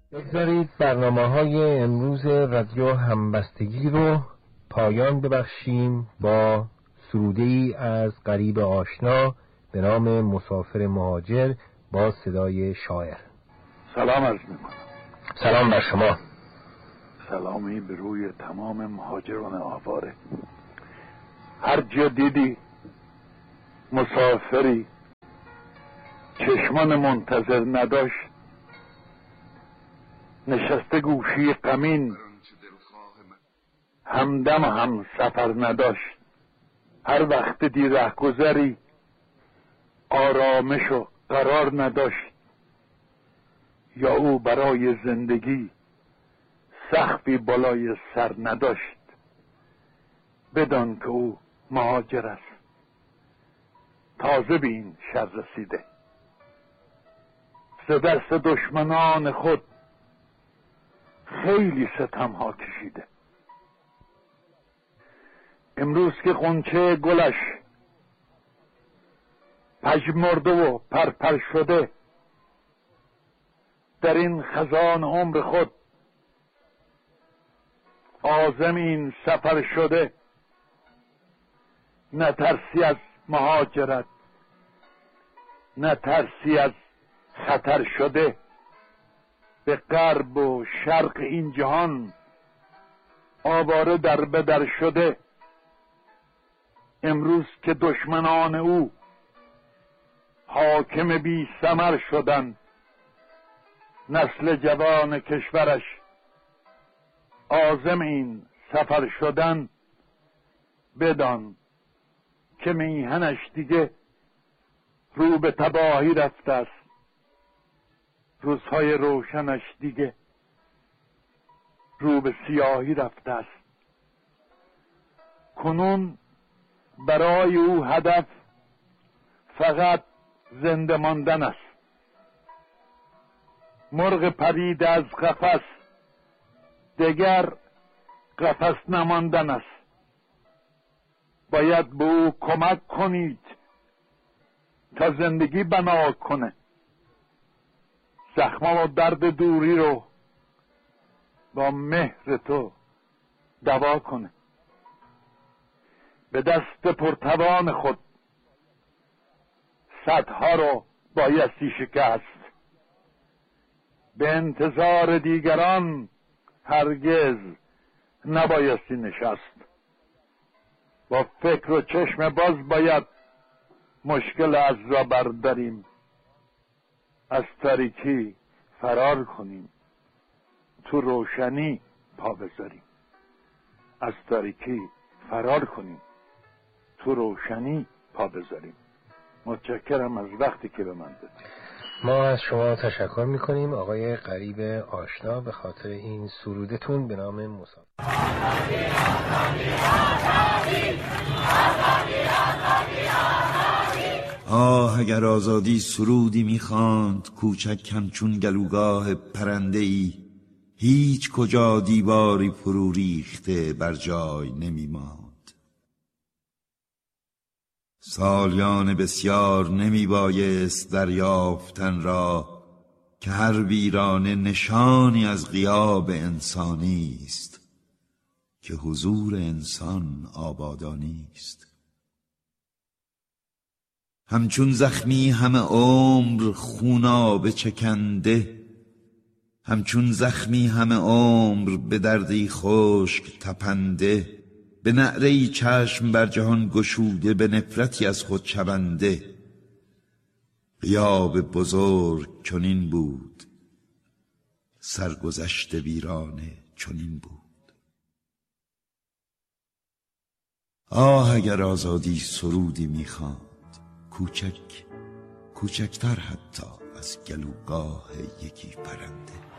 بگذارید برنامه‌های امروز رادیو همبستگی رو پایان ببخشیم با سروده‌ای از غریب آشنا به نام مسافر مهاجر با صدای شاعر. سلام عرض میکنم. سلام بر شما. سلامی به روی تمام مهاجران آواره. هر جا دیدی مسافری چشمان منتظر نداشت، نشسته گوشی غمین همدم هم سفر نداشت. هر وقت دی رهگذری آرامش و قرار نداشت، یا او برای زندگی سقفی بالای سر نداشت. بدان که او مهاجر است، تازه به این شر رسیده، ز دست دشمنان خود خیلی ستم ها کشیده. امروز که غنچه گلش پژمرده و پرپر شده، در این خزان عمر خود عازم این سفر شده. نه ترسی از مهاجرت، نه ترسی از خطر شده. به غرب و شرق این جهان آواره در بدر شده. امروز که دشمنان او حاکم بی ثمر شدن، نسل جوان کشورش عازم این سفر شدن. بدان که میهنش دیگه رو به تباهی رفته است، روزهای روشنش دیگه رو به سیاهی رفته است. کنون برای او هدف فقط زنده ماندن است. مرغ پرید از قفس دگر قفس نماندن است. باید به او کمک کنید تا زندگی بنا کنه، زخم و درد دوری رو با مهر تو دوا کنه. به دست پرتوان خود صدها رو بایستی شکست. به انتظار دیگران هرگز نبایستی نشست. با فکر و چشم باز باید مشکل از را برداریم، از تاریکی فرار کنیم، تو روشنی پا بذاریم. از تاریکی فرار کنیم، تو روشنی پا بذاریم. متشکرم از وقتی که به من دادید. ما از شما تشکر میکنیم آقای غریب آشنا به خاطر این سرودتون به نام مسافر. اگر آزادی سرودی میخواند کوچک همچون گلوگاه پرنده ای، هیچ کجا دیواری فرو ریخته بر جای نمیماند. سالیان بسیار نمیبایست دریافتن را که هر ویرانه نشانی از غیاب انسانی است، که حضور انسان آبادانی است. همچون زخمی همه عمر خونابه چکنده، همچون زخمی همه عمر به دردی خشک تپنده، به نعره‌ای چشم بر جهان گشوده، به نفرتی از خود شونده. غیاب بزرگ چنین بود، سرگذشت ویرانه چنین بود. اگر آزادی سرودی میخواند کوچک، کوچکتر حتی از گلوگاه یکی پرنده.